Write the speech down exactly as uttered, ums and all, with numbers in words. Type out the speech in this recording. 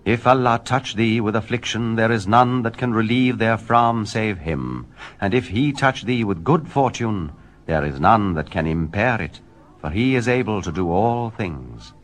If Allah touch thee with affliction, there is none that can relieve therefrom save him. And if he touch thee with good fortune, there is none that can impair it, for he is able to do all things.